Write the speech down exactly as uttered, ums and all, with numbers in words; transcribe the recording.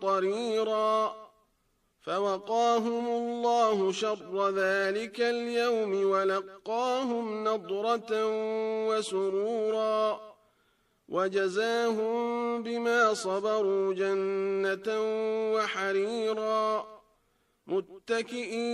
قَمْطَرِيرًا فوقاهم الله شر ذلك اليوم ولقاهم نضرة وسرورا وجزاهم بما صبروا جنة وحريرا متكئين